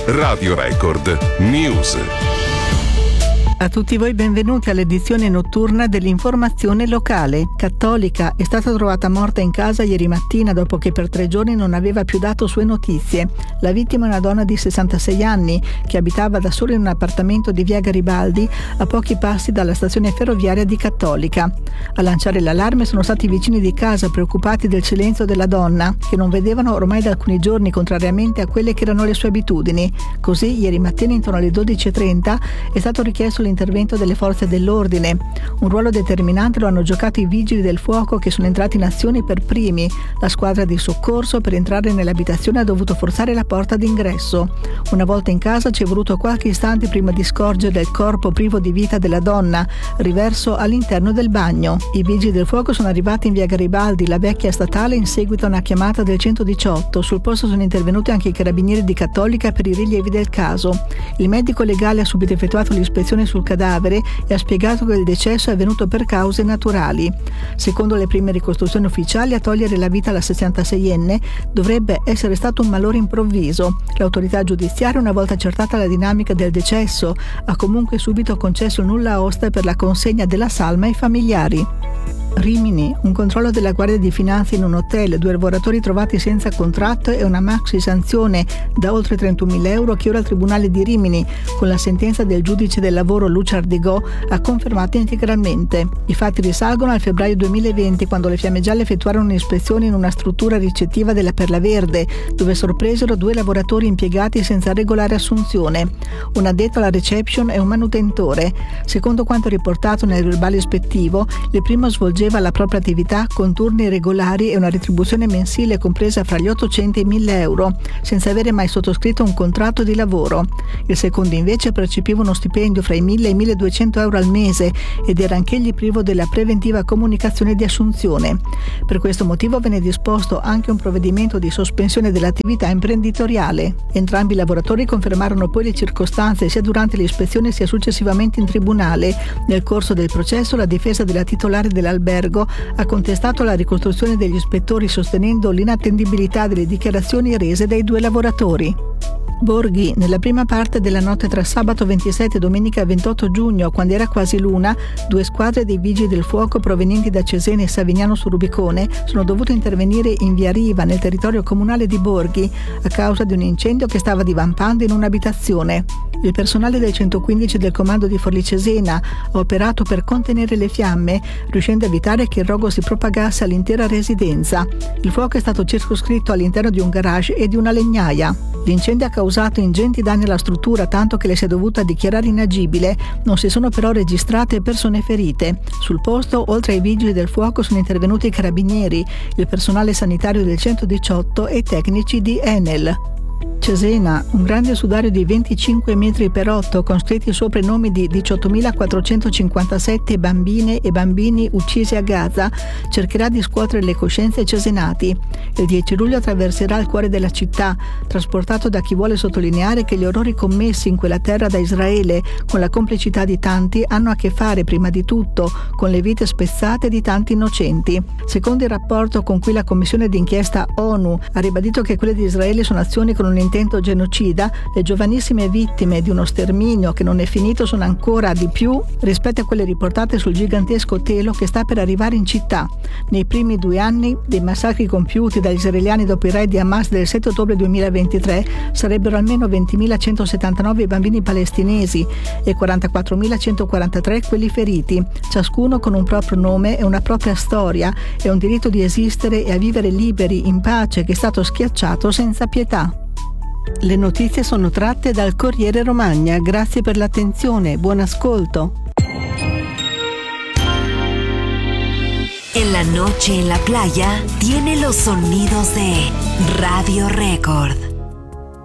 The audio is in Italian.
Radio Record News. A tutti voi benvenuti all'edizione notturna dell'informazione locale. Cattolica è stata trovata morta in casa ieri mattina dopo che per 3 giorni non aveva più dato sue notizie. La vittima è una donna di 66 anni che abitava da sola in un appartamento di via Garibaldi a pochi passi dalla stazione ferroviaria di Cattolica. A lanciare l'allarme sono stati i vicini di casa, preoccupati del silenzio della donna, che non vedevano ormai da alcuni giorni, contrariamente a quelle che erano le sue abitudini. Così ieri mattina intorno alle 12:30 è stato richiesto l'intervento delle forze dell'ordine. Un ruolo determinante lo hanno giocato i vigili del fuoco, che sono entrati in azione per primi. La squadra di soccorso per entrare nell'abitazione ha dovuto forzare la porta d'ingresso. Una volta in casa ci è voluto qualche istante prima di scorgere il corpo privo di vita della donna, riverso all'interno del bagno. I vigili del fuoco sono arrivati in via Garibaldi, la vecchia statale, in seguito a una chiamata del 118. Sul posto sono intervenuti anche i carabinieri di Cattolica per i rilievi del caso. Il medico legale ha subito effettuato l'ispezione sul cadavere e ha spiegato che il decesso è avvenuto per cause naturali. Secondo le prime ricostruzioni ufficiali, a togliere la vita alla 66enne dovrebbe essere stato un malore improvviso. L'autorità giudiziaria, una volta accertata la dinamica del decesso, ha comunque subito concesso il nulla osta per la consegna della salma ai familiari. Rimini, un controllo della Guardia di Finanza in un hotel, 2 lavoratori trovati senza contratto e una maxi sanzione da oltre 31.000 euro che ora il Tribunale di Rimini, con la sentenza del giudice del lavoro Lucia Ardigò, ha confermato integralmente. I fatti risalgono al febbraio 2020, quando le Fiamme Gialle effettuarono un'ispezione in una struttura ricettiva della Perla Verde, dove sorpresero 2 lavoratori impiegati senza regolare assunzione. Un addetto alla reception e un manutentore. Secondo quanto riportato nel verbale ispettivo, il primo svolgeva la propria attività con turni regolari e una retribuzione mensile compresa fra gli 800 e i 1.000 euro, senza avere mai sottoscritto un contratto di lavoro. Il secondo invece percepiva uno stipendio fra i 1.000 e i 1.200 euro al mese ed era anch'egli privo della preventiva comunicazione di assunzione. Per questo motivo venne disposto anche un provvedimento di sospensione dell'attività imprenditoriale. Entrambi i lavoratori confermarono poi le circostanze sia durante l'ispezione sia successivamente in tribunale. Nel corso del processo la difesa della titolare dell'albergo ha contestato la ricostruzione degli ispettori, sostenendo l'inattendibilità delle dichiarazioni rese dai 2 lavoratori. Borghi, nella prima parte della notte tra sabato 27 e domenica 28 giugno, quando era quasi l'una, 2 squadre dei vigili del fuoco provenienti da Cesena e Savignano sul Rubicone sono dovute intervenire in via Riva, nel territorio comunale di Borghi, a causa di un incendio che stava divampando in un'abitazione. Il personale del 115 del comando di Forlì Cesena ha operato per contenere le fiamme, riuscendo a evitare che il rogo si propagasse all'intera residenza. Il fuoco è stato circoscritto all'interno di un garage e di una legnaia. L'incendio ha causato ingenti danni alla struttura, tanto che le si è dovuta dichiarare inagibile. Non si sono però registrate persone ferite. Sul posto, oltre ai vigili del fuoco, sono intervenuti i carabinieri, il personale sanitario del 118 e i tecnici di Enel. Cesena, un grande sudario di 25 metri per 8 con scritti sopra i nomi di 18.457 bambine e bambini uccisi a Gaza, cercherà di scuotere le coscienze cesenati. Il 10 luglio attraverserà il cuore della città, trasportato da chi vuole sottolineare che gli orrori commessi in quella terra da Israele, con la complicità di tanti, hanno a che fare prima di tutto con le vite spezzate di tanti innocenti. Secondo il rapporto con cui la commissione d'inchiesta ONU ha ribadito che quelle di Israele sono azioni con un intento genocida, le giovanissime vittime di uno sterminio che non è finito sono ancora di più rispetto a quelle riportate sul gigantesco telo che sta per arrivare in città. Nei primi 2 anni dei massacri compiuti dagli israeliani dopo i raid di Hamas del 7 ottobre 2023 sarebbero almeno 20.179 i bambini palestinesi e 44.143 quelli feriti, ciascuno con un proprio nome e una propria storia e un diritto di esistere e a vivere liberi in pace che è stato schiacciato senza pietà. Le notizie sono tratte dal Corriere Romagna. Grazie per l'attenzione, buon ascolto. En la noche en la playa tiene los sonidos de Radio Record.